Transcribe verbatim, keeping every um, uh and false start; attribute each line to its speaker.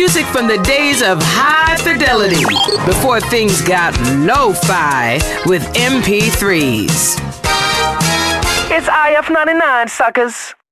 Speaker 1: Music from the days of high fidelity, before things got lo-fi with M P threes.
Speaker 2: It's I F ninety-nine, suckers.